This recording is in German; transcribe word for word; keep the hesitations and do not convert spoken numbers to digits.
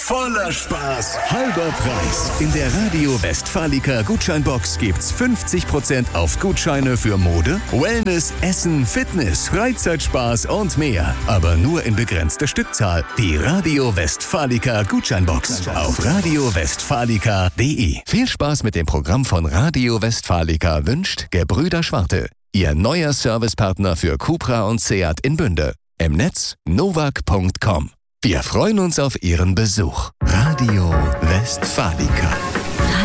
voller Spaß, halber Preis. In der Radio Westfalica Gutscheinbox gibt's fünfzig Prozent auf Gutscheine für Mode, Wellness, Essen, Fitness, Freizeitspaß und mehr. Aber nur in begrenzter Stückzahl. Die Radio Westfalica Gutscheinbox auf radio westfalica punkt de. Viel Spaß mit dem Programm von Radio Westfalica wünscht Gebrüder Schwarte. Ihr neuer Servicepartner für Cupra und Seat in Bünde. Im Netz novak punkt com. Wir freuen uns auf Ihren Besuch. Radio Westfalica.